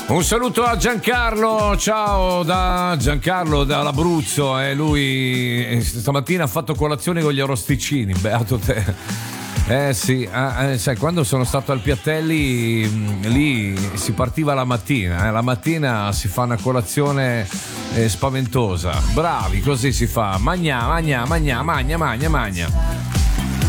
Un saluto a Giancarlo, ciao da Giancarlo dall'Abruzzo, lui stamattina ha fatto colazione con gli arrosticini, beato te. Sì, sai, quando sono stato al Piattelli lì si partiva la mattina si fa una colazione spaventosa, bravi, così si fa, magna.